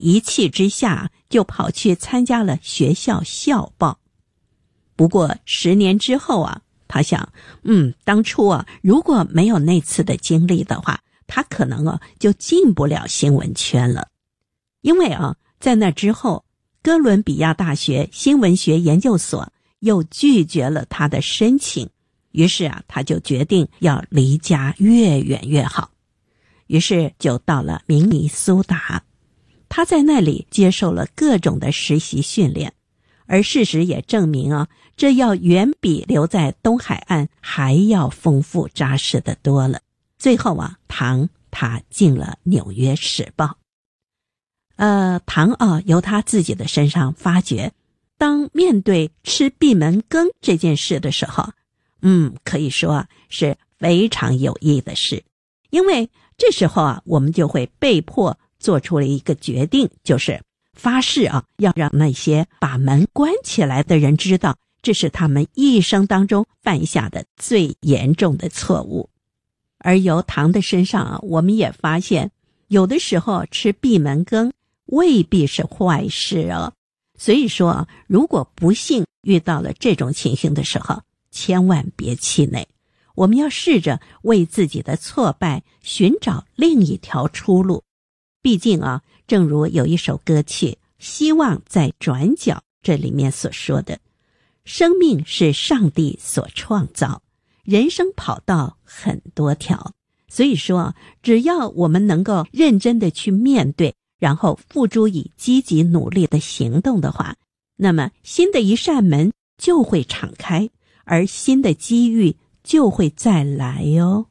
一气之下就跑去参加了学校校报。不过10年之后啊，他想，当初啊，如果没有那次的经历的话，他可能就进不了新闻圈了。因为在那之后，哥伦比亚大学新闻学研究所又拒绝了他的申请，于是他就决定要离家越远越好。于是就到了明尼苏达，他在那里接受了各种的实习训练，而事实也证明这要远比留在东海岸还要丰富扎实的多了。最后唐他进了纽约时报。唐由他自己的身上发觉，当面对吃闭门羹这件事的时候，可以说是非常有益的事。因为这时候我们就会被迫做出了一个决定，就是发誓要让那些把门关起来的人知道，这是他们一生当中犯下的最严重的错误。而由唐的身上我们也发现，有的时候吃闭门羹未必是坏事所以说如果不幸遇到了这种情形的时候，千万别气馁，我们要试着为自己的挫败寻找另一条出路。毕竟正如有一首歌曲《希望在转角》这里面所说的，生命是上帝所创造，人生跑道很多条，所以说只要我们能够认真的去面对，然后付诸以积极努力的行动的话，那么新的一扇门就会敞开，而新的机遇就会再来哟。